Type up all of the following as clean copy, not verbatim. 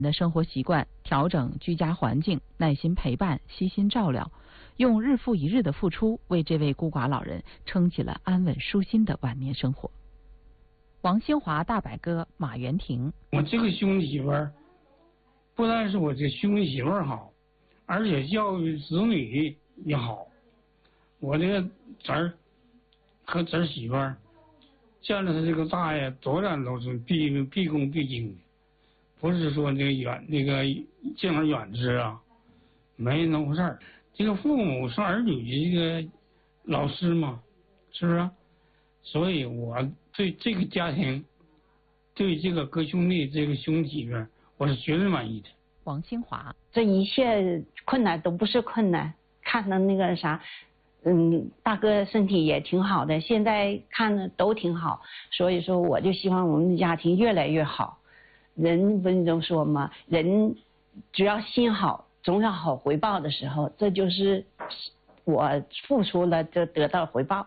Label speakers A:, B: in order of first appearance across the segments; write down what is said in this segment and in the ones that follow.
A: 的生活习惯，调整居家环境，耐心陪伴，悉心照料，用日复一日的付出，为这位孤寡老人撑起了安稳舒心的晚年生活。王新华大伯哥马元亭，
B: 我这个兄弟媳妇儿，不但是我这兄弟媳妇儿好，而且教育子女也好。我这个侄儿和侄媳妇儿见了他这个大爷，多然都是毕恭毕敬的，不是说那个敬而远之啊，没那回事儿。这个父母是儿女的这个老师嘛，是不是？所以我对这个家庭，对这个哥兄弟这个兄弟媳妇儿，我是绝对满意的。
A: 王新华，
C: 这一切困难都不是困难，看到那个啥。大哥身体也挺好的，现在看的都挺好，所以说我就希望我们的家庭越来越好。人不是都说吗？人只要心好，总有好回报的时候，这就是我付出了就得到回报。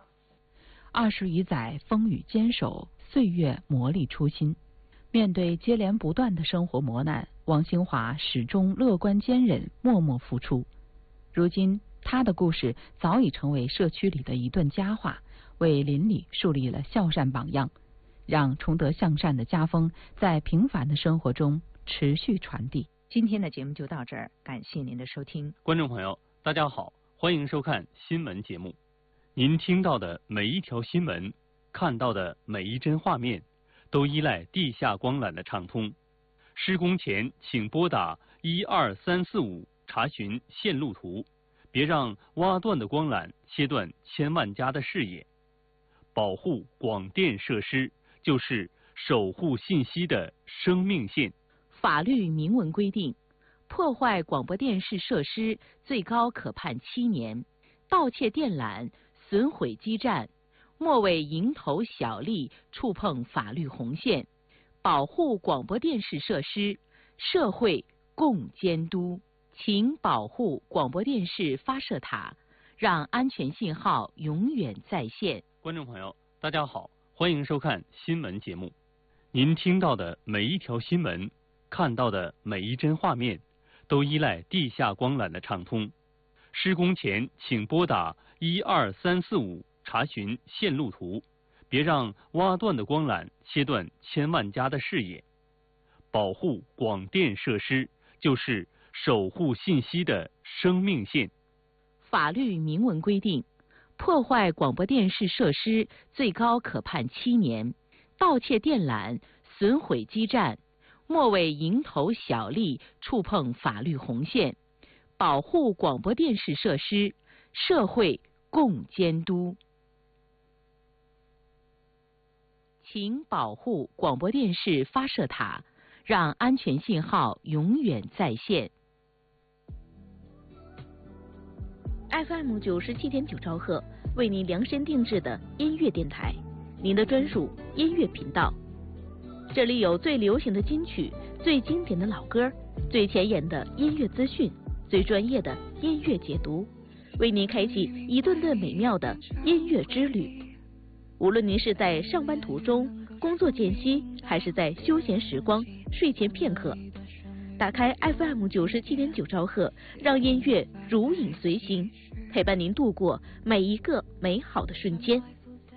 A: 20余载风雨坚守，岁月磨砺初心。面对接连不断的生活磨难，王新华始终乐观坚韧，默默付出。如今他的故事早已成为社区里的一段佳话，为邻里树立了孝善榜样，让崇德向善的家风在平凡的生活中持续传递。今天的节目就到这儿，感谢您的收听。
D: 观众朋友，大家好，欢迎收看新闻节目。您听到的每一条新闻，看到的每一帧画面，都依赖地下光缆的畅通。施工前请拨打12345查询线路图，别让挖断的光缆切断千万家的视野。保护广电设施就是守护信息的生命线。
E: 法律明文规定，破坏广播电视设施最高可判7年，盗窃电缆、损毁基站，莫为蝇头小利触碰法律红线。保护广播电视设施，社会共监督。请保护广播电视发射塔，让安全信号永远在线。
D: 观众朋友，大家好，欢迎收看新闻节目。您听到的每一条新闻，看到的每一帧画面，都依赖地下光缆的畅通。施工前请拨打12345查询线路图，别让挖断的光缆切断千万家的视野。保护广电设施就是守护信息的生命线。
E: 法律明文规定，破坏广播电视设施最高可判7年，盗窃电缆、损毁基站，莫为蝇头小利触碰法律红线。保护广播电视设施，社会共监督。请保护广播电视发射塔，让安全信号永远在线。FM 97.9兆赫，为您量身定制的音乐电台，您的专属音乐频道。这里有最流行的金曲、最经典的老歌、最前沿的音乐资讯、最专业的音乐解读，为您开启一段段美妙的音乐之旅。无论您是在上班途中、工作间隙，还是在休闲时光、睡前片刻，打开 FM 97.9兆赫，让音乐如影随形，陪伴您度过每一个美好的瞬间。